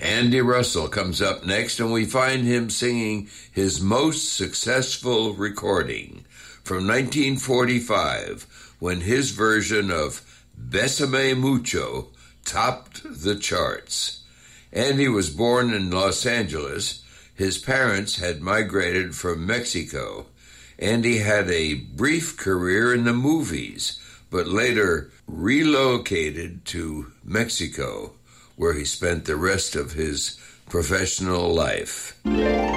Andy Russell comes up next, and we find him singing his most successful recording from 1945, when his version of Bésame Mucho topped the charts. Andy was born in Los Angeles. His parents had migrated from Mexico. Andy had a brief career in the movies, but later relocated to Mexico, where he spent the rest of his professional life.